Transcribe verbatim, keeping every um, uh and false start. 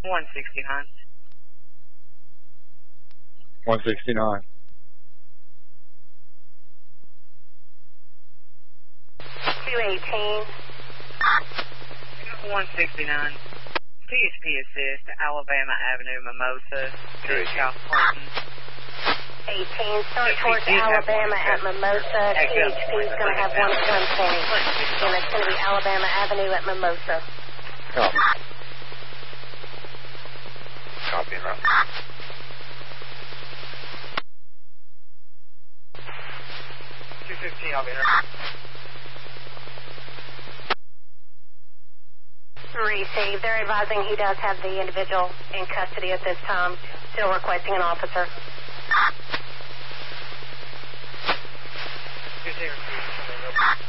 one sixty-nine. one sixty-nine. two eighteen. one sixty-nine. P S P assist, Alabama Avenue, Mimosa, South Clinton. eighteen, start towards Alabama at Mimosa. P H P is going to have one ten twenty. And it's going to be Alabama Avenue at Mimosa. Copy. Copy that. two fifteen, I'll be there. Received. They're advising he does have the individual in custody at this time, still requesting an officer.